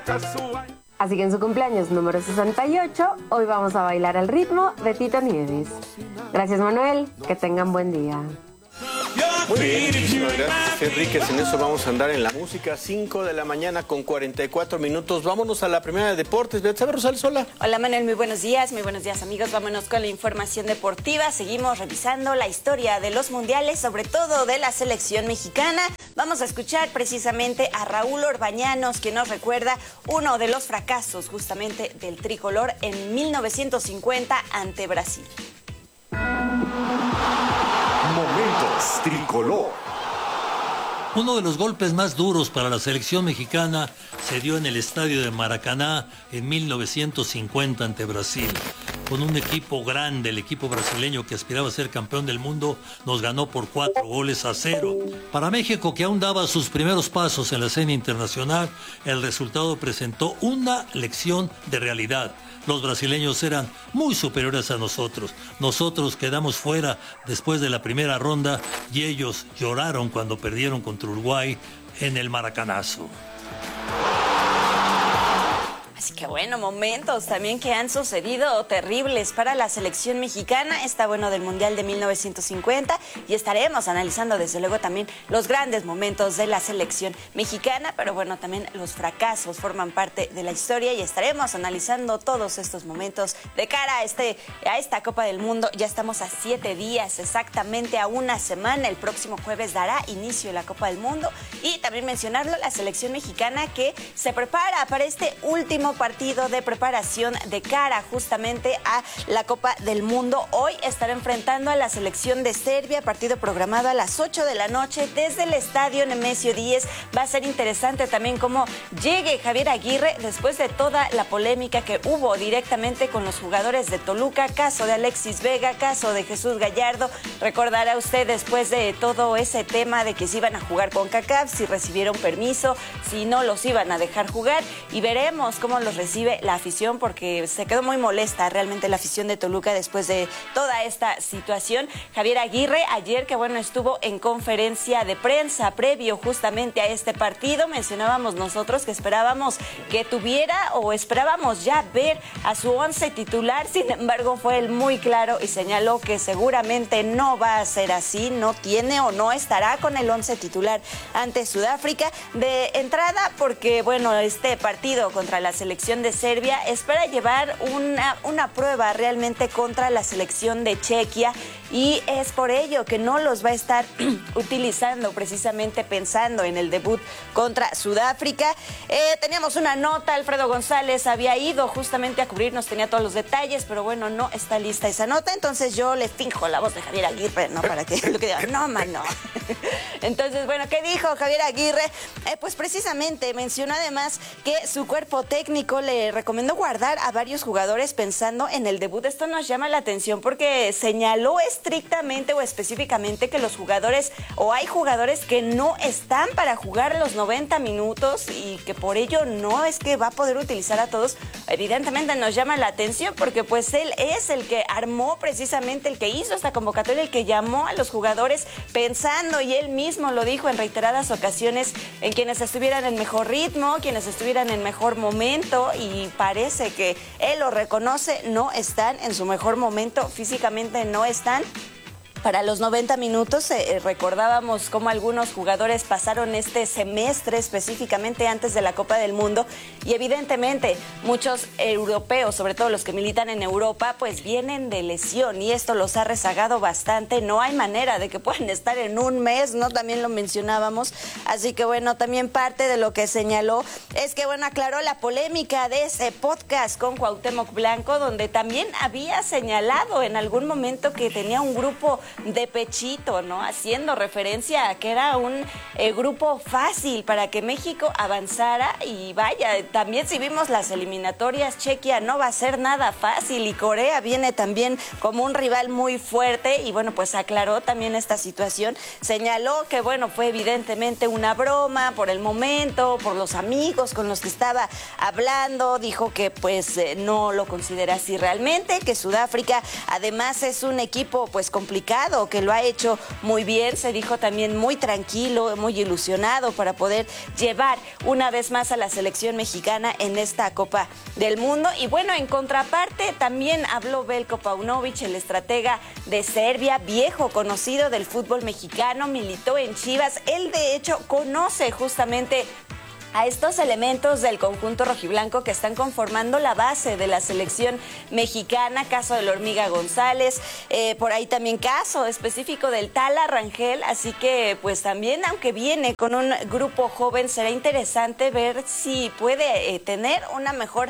Así que en su cumpleaños número 68, hoy vamos a bailar al ritmo de Tito Nieves. Gracias, Manuel, que tengan buen día. Muy bien, muchísimas gracias, Enrique. En eso vamos a andar en la música. 5 de la mañana con 44 minutos. Vámonos a la primera de deportes. Beatriz Rosales, hola. Hola, Manuel, muy buenos días, amigos. Vámonos con la información deportiva. Seguimos revisando la historia de los mundiales, sobre todo de la selección mexicana. Vamos a escuchar precisamente a Raúl Orbañanos, que nos recuerda uno de los fracasos justamente del tricolor en 1950 ante Brasil. Momentos Tricolor. Uno de los golpes más duros para la selección mexicana se dio en el estadio de Maracaná en 1950 ante Brasil. Con un equipo grande, el equipo brasileño que aspiraba a ser campeón del mundo, nos ganó por 4-0. Para México, que aún daba sus primeros pasos en la escena internacional, el resultado presentó una lección de realidad. Los brasileños eran muy superiores a nosotros. Nosotros quedamos fuera después de la primera ronda y ellos lloraron cuando perdieron contra Uruguay en el Maracanazo. Así que bueno, momentos también que han sucedido terribles para la selección mexicana. Está bueno del Mundial de 1950 y estaremos analizando desde luego también los grandes momentos de la selección mexicana, pero bueno, también los fracasos forman parte de la historia y estaremos analizando todos estos momentos de cara a esta Copa del Mundo. Ya estamos a 7 días, exactamente a una semana. El próximo jueves dará inicio la Copa del Mundo y también mencionarlo, la selección mexicana que se prepara para este último partido de preparación de cara justamente a la Copa del Mundo. Hoy estará enfrentando a la selección de Serbia, partido programado a las 8 de la noche desde el estadio Nemesio 10. Va a ser interesante también cómo llegue Javier Aguirre después de toda la polémica que hubo directamente con los jugadores de Toluca, caso de Alexis Vega, caso de Jesús Gallardo. Recordará usted después de todo ese tema de que se iban a jugar con CONCACAF, si recibieron permiso, si no los iban a dejar jugar, y veremos cómo los recibe la afición, porque se quedó muy molesta realmente la afición de Toluca después de toda esta situación. Javier Aguirre ayer, que bueno, estuvo en conferencia de prensa previo justamente a este partido, mencionábamos nosotros que esperábamos que tuviera o esperábamos ya ver a su 11 titular. Sin embargo, fue él muy claro y señaló que seguramente no va a ser así, no tiene o no estará con el 11 titular ante Sudáfrica de entrada, porque bueno, este partido contra la selección de Serbia espera llevar una prueba realmente contra la selección de Chequia, y es por ello que no los va a estar utilizando precisamente pensando en el debut contra Sudáfrica. Teníamos una nota, Alfredo González había ido justamente a cubrirnos, tenía todos los detalles, pero bueno, no está lista esa nota, entonces yo le finjo la voz de Javier Aguirre, ¿no? Para que lo que diga, no, mano. Entonces, bueno, ¿qué dijo Javier Aguirre? Pues precisamente mencionó además que su cuerpo técnico le recomendó guardar a varios jugadores pensando en el debut. Esto nos llama la atención porque señaló estrictamente o específicamente que los jugadores, o hay jugadores que no están para jugar los 90 minutos y que por ello no es que va a poder utilizar a todos. Evidentemente nos llama la atención porque pues él es el que armó precisamente, el que hizo esta convocatoria, el que llamó a los jugadores pensando, y él mismo lo dijo en reiteradas ocasiones, en quienes estuvieran en mejor ritmo, quienes estuvieran en mejor momento, y parece que él lo reconoce, no están en su mejor momento, físicamente no están para los 90 minutos. Recordábamos cómo algunos jugadores pasaron este semestre específicamente antes de la Copa del Mundo, y evidentemente muchos europeos, sobre todo los que militan en Europa, pues vienen de lesión y esto los ha rezagado bastante. No hay manera de que puedan estar en un mes, ¿no? También lo mencionábamos. Así que bueno, también parte de lo que señaló es que bueno, aclaró la polémica de ese podcast con Cuauhtémoc Blanco, donde también había señalado en algún momento que tenía un grupo de pechito, ¿no? Haciendo referencia a que era un grupo fácil para que México avanzara, y vaya, también si vimos las eliminatorias, Chequia no va a ser nada fácil y Corea viene también como un rival muy fuerte, y bueno, pues aclaró también esta situación, señaló que bueno, fue evidentemente una broma por el momento, por los amigos con los que estaba hablando, dijo que pues no lo considera así realmente, que Sudáfrica además es un equipo pues complicado, demostrado que lo ha hecho muy bien. Se dijo también muy tranquilo, muy ilusionado para poder llevar una vez más a la selección mexicana en esta Copa del Mundo. Y bueno, en contraparte también habló Veljko Paunović, el estratega de Serbia, viejo conocido del fútbol mexicano, militó en Chivas. Él de hecho conoce justamente a estos elementos del conjunto rojiblanco que están conformando la base de la selección mexicana, caso de la Hormiga González, por ahí también caso específico del Tala Rangel, así que pues también, aunque viene con un grupo joven, será interesante ver si puede tener una mejor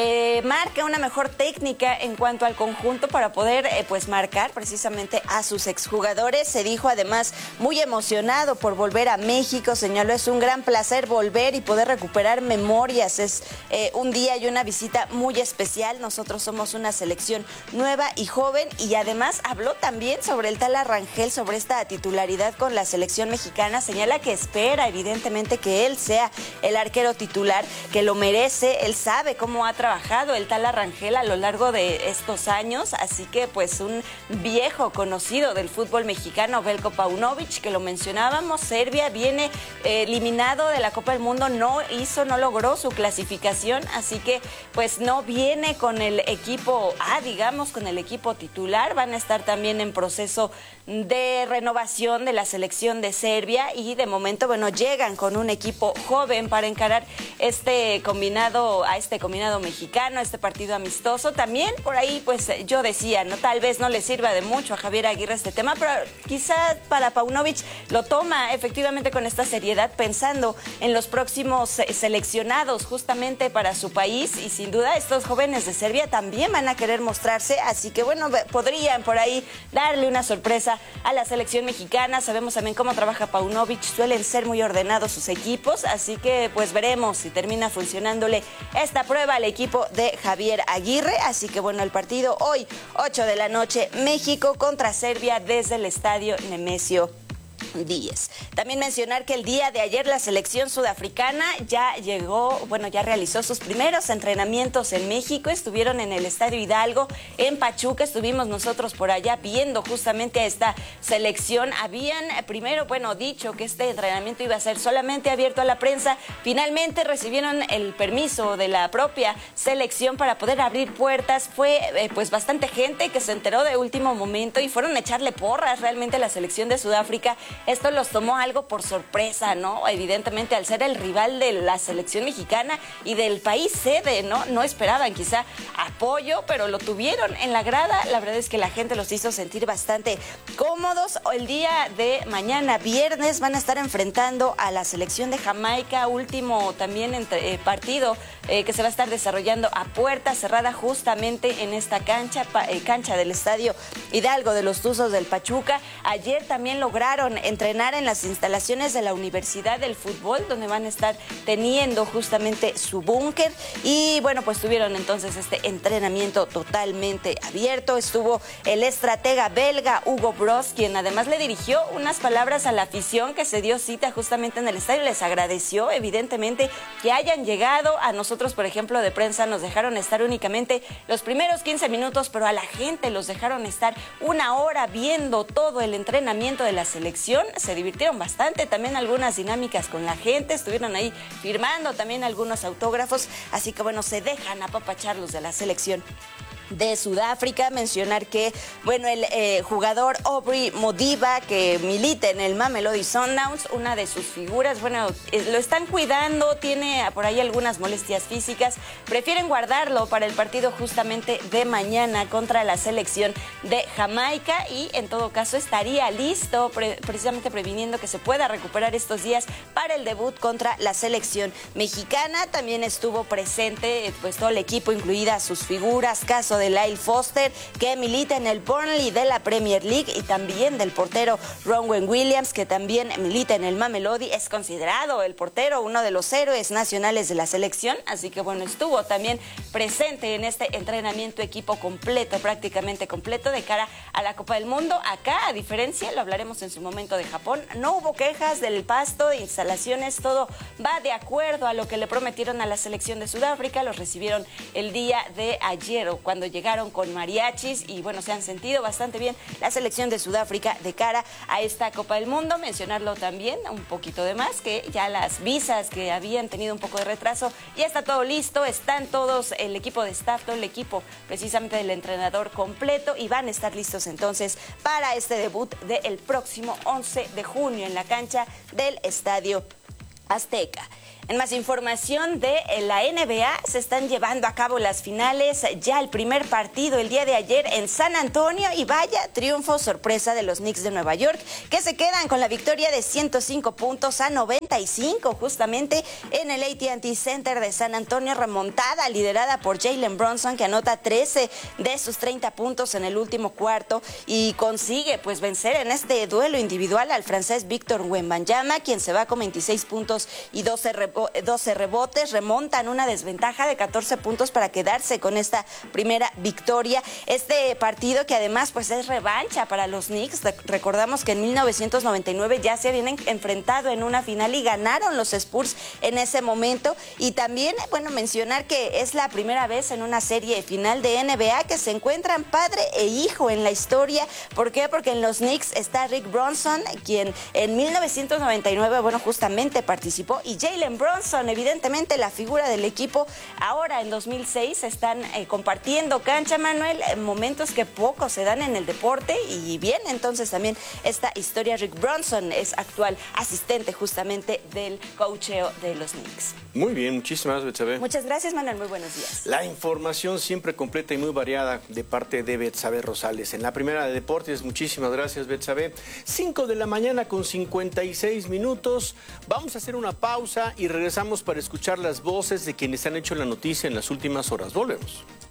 marca, una mejor técnica en cuanto al conjunto para poder pues marcar precisamente a sus exjugadores. Se dijo además muy emocionado por volver a México, señaló: es un gran placer volver y poder recuperar memorias, es un día y una visita muy especial. Nosotros somos una selección nueva y joven, y además habló también sobre el Tala Rangel, sobre esta titularidad con la selección mexicana. Señala que espera evidentemente que él sea el arquero titular, que lo merece. Él sabe cómo ha trabajado el Tala Rangel a lo largo de estos años, así que pues un viejo conocido del fútbol mexicano, Veljko Paunović, que lo mencionábamos. Serbia viene eliminado de la Copa del Mundo, no logró su clasificación, así que pues no viene con el equipo A, digamos, con el equipo titular. Van a estar también en proceso de renovación de la selección de Serbia, y de momento, bueno, llegan con un equipo joven para encarar este combinado mexicano, este partido amistoso. También por ahí, pues yo decía, no, tal vez no le sirva de mucho a Javier Aguirre este tema, pero quizá para Paunović lo toma efectivamente con esta seriedad, pensando en los próximos seleccionados justamente para su país, y sin duda estos jóvenes de Serbia también van a querer mostrarse, así que bueno, podrían por ahí darle una sorpresa a la selección mexicana. Sabemos también cómo trabaja Paunović, suelen ser muy ordenados sus equipos, así que pues veremos si termina funcionándole esta prueba al equipo de Javier Aguirre. Así que bueno, el partido hoy, 8 de la noche, México contra Serbia desde el estadio Nemesio 10. También mencionar que el día de ayer la selección sudafricana ya realizó sus primeros entrenamientos en México. Estuvieron en el Estadio Hidalgo, en Pachuca. Estuvimos nosotros por allá viendo justamente a esta selección. Habían primero, dicho que este entrenamiento iba a ser solamente abierto a la prensa. Finalmente recibieron el permiso de la propia selección para poder abrir puertas. Fue pues bastante gente que se enteró de último momento y fueron a echarle porras realmente a la selección de Sudáfrica. Esto los tomó algo por sorpresa, ¿no? Evidentemente, al ser el rival de la selección mexicana y del país sede, ¿no? No esperaban quizá apoyo, pero lo tuvieron en la grada. La verdad es que la gente los hizo sentir bastante cómodos. El día de mañana, viernes, van a estar enfrentando a la selección de Jamaica, último también partido que se va a estar desarrollando a puerta cerrada justamente en esta cancha del Estadio Hidalgo de los Tuzos del Pachuca. Ayer también lograron entrenar en las instalaciones de la Universidad del Fútbol, donde van a estar teniendo justamente su búnker, y bueno, pues tuvieron entonces este entrenamiento totalmente abierto. Estuvo el estratega belga Hugo Broos, quien además le dirigió unas palabras a la afición que se dio cita justamente en el estadio. Les agradeció evidentemente que hayan llegado. A nosotros, por ejemplo, de prensa nos dejaron estar únicamente los primeros 15 minutos, pero a la gente los dejaron estar una hora viendo todo el entrenamiento de la selección. Se divirtieron bastante, también algunas dinámicas con la gente, estuvieron ahí firmando también algunos autógrafos, así que bueno, se dejan apapachar los de la selección de Sudáfrica. Mencionar que, bueno, el jugador Aubrey Modiba, que milita en el Mamelodi Sundowns, una de sus figuras, bueno, lo están cuidando, tiene por ahí algunas molestias físicas, prefieren guardarlo para el partido justamente de mañana contra la selección de Jamaica, y en todo caso estaría listo, precisamente previniendo que se pueda recuperar estos días para el debut contra la selección mexicana. También estuvo presente pues todo el equipo, incluidas sus figuras, caso de Lyle Foster, que milita en el Burnley de la Premier League, y también del portero Ronwen Williams, que también milita en el Mamelodi. Es considerado el portero uno de los héroes nacionales de la selección, así que bueno, estuvo también presente en este entrenamiento, equipo completo, prácticamente completo, de cara a la Copa del Mundo. Acá, a diferencia, lo hablaremos en su momento, de Japón, no hubo quejas del pasto, de instalaciones, todo va de acuerdo a lo que le prometieron a la selección de Sudáfrica. Los recibieron el día de ayer, o cuando llegaron con mariachis y bueno, se han sentido bastante bien la selección de Sudáfrica de cara a esta Copa del Mundo. Mencionarlo también, un poquito de más, que ya las visas que habían tenido un poco de retraso, ya está todo listo, están todos, el equipo de staff, todo el equipo precisamente del entrenador completo y van a estar listos entonces para este debut del próximo 11 de junio en la cancha del Estadio Azteca. En más información de la NBA, se están llevando a cabo las finales, ya el primer partido el día de ayer en San Antonio y vaya triunfo sorpresa de los Knicks de Nueva York que se quedan con la victoria de 105 puntos a 95 justamente en el AT&T Center de San Antonio, remontada liderada por Jalen Brunson que anota 13 de sus 30 puntos en el último cuarto y consigue pues vencer en este duelo individual al francés Victor Wembanyama, quien se va con 26 puntos y 12 rebotes, remontan una desventaja de 14 puntos para quedarse con esta primera victoria. Este partido que además pues es revancha para los Knicks. Recordamos que en 1999 ya se habían enfrentado en una final y ganaron los Spurs en ese momento. Y también, bueno, mencionar que es la primera vez en una serie final de NBA que se encuentran padre e hijo en la historia. ¿Por qué? Porque en los Knicks está Rick Brunson, quien en 1999, bueno, justamente participó, y Jalen Brunson, evidentemente la figura del equipo. Ahora en 2006 están compartiendo cancha, Manuel, momentos que poco se dan en el deporte y bien, entonces también esta historia. Rick Brunson es actual asistente justamente del coacheo de los Knicks. Muy bien, muchísimas gracias, Betsabe. Muchas gracias, Manuel, muy buenos días. La información siempre completa y muy variada de parte de Betsabe Rosales. En la primera de deportes, muchísimas gracias, Betsabe. 5 de la mañana con 56 minutos. Vamos a hacer una pausa y regresamos para escuchar las voces de quienes han hecho la noticia en las últimas horas. Volvemos.